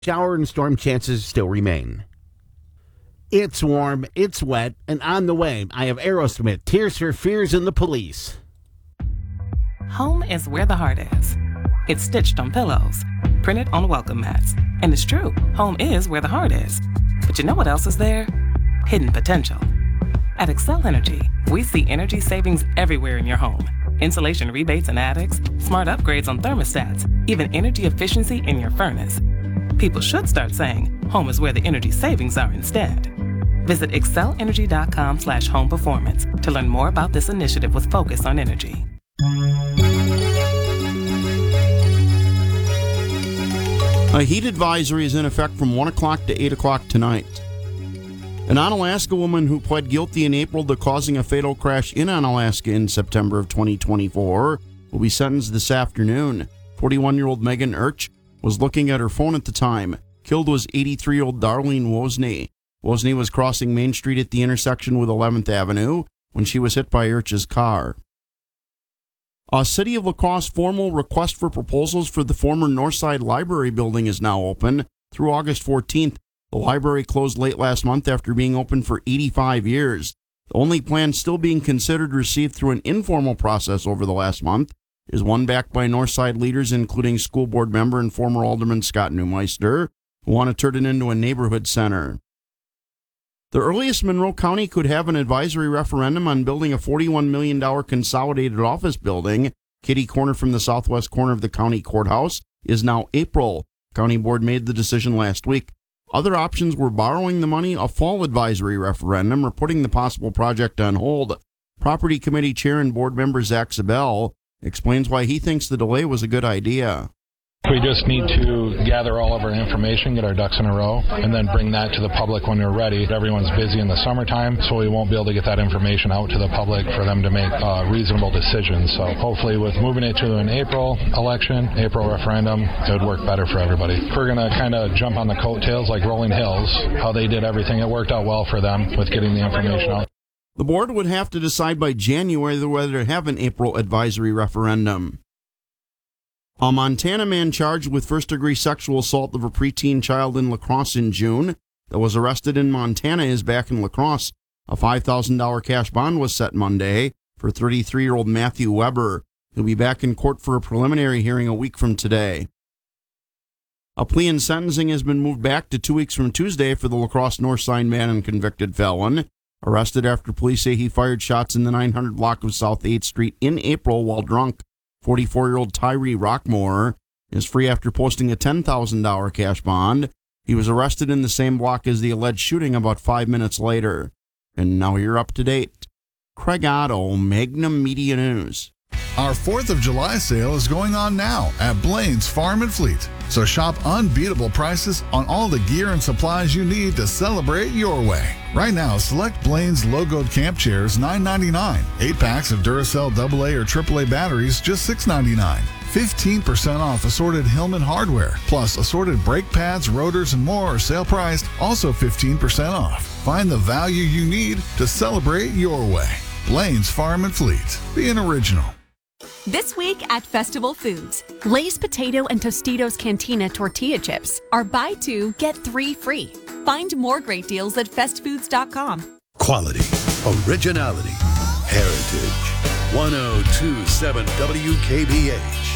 Shower and storm chances still remain. It's warm, it's wet, and on the way, I have Aerosmith, Tears for Fears and the Police. Home is where the heart is. It's stitched on pillows, printed on welcome mats. And it's true, home is where the heart is. But you know what else is there? Hidden potential. At Excel Energy, we see energy savings everywhere in your home. Insulation rebates in attics, smart upgrades on thermostats, even energy efficiency in your furnace. People should start saying, home is where the energy savings are instead. Visit excelenergy.com/home performance to learn more about this initiative with focus on energy. A heat advisory is in effect from 1 o'clock to 8 o'clock tonight. An Onalaska woman who pled guilty in April to causing a fatal crash in Onalaska in September of 2024 will be sentenced this afternoon. 41-year-old Megan Urch was looking at her phone at the time. Killed was 83-year-old Darlene Wozni. Wozni was crossing Main Street at the intersection with 11th Avenue when she was hit by Urch's car. A City of La Crosse formal request for proposals for the former Northside Library building is now open through August 14th. The library closed late last month after being open for 85 years. The only plan still being considered received through an informal process over the last month is one backed by Northside leaders, including school board member and former Alderman Scott Neumeister, who want to turn it into a neighborhood center. The earliest Monroe County could have an advisory referendum on building a $41 million consolidated office building, kitty corner from the southwest corner of the county courthouse, is now April. County board made the decision last week. Other options were borrowing the money, a fall advisory referendum, or putting the possible project on hold. Property Committee Chair and board member Zach Sabell explains why he thinks the delay was a good idea. We just need to gather all of our information, get our ducks in a row, and then bring that to the public when we're ready. Everyone's busy in the summertime, so we won't be able to get that information out to the public for them to make reasonable decisions. So hopefully with moving it to an April election, April referendum, it would work better for everybody. We're going to kind of jump on the coattails like Rolling Hills, how they did everything. It worked out well for them with getting the information out. The board would have to decide by January whether to have an April advisory referendum. A Montana man charged with first-degree sexual assault of a preteen child in La Crosse in June that was arrested in Montana is back in La Crosse. A $5,000 cash bond was set Monday for 33-year-old Matthew Weber. He'll be back in court for a preliminary hearing a week from today. A plea and sentencing has been moved back to 2 weeks from Tuesday for the La Crosse Northside man and convicted felon. Arrested after police say he fired shots in the 900 block of South 8th Street in April while drunk. 44-year-old Tyree Rockmore is free after posting a $10,000 cash bond. He was arrested in the same block as the alleged shooting about 5 minutes later. And now you're up to date. Craig Otto, Magnum Media News. Our 4th of July sale is going on now at Blaine's Farm and Fleet. So shop unbeatable prices on all the gear and supplies you need to celebrate your way. Right now, select Blaine's logoed camp chairs, $9.99. 8 packs of Duracell AA or AAA batteries, just $6.99. 15% off assorted Hillman hardware, plus assorted brake pads, rotors, and more are sale priced, also 15% off. Find the value you need to celebrate your way. Blaine's Farm and Fleet. Be an original. This week at Festival Foods, Lay's Potato and Tostitos Cantina tortilla chips are buy 2, get 3 free. Find more great deals at festfoods.com. Quality, originality, heritage. 102.7 WKBH.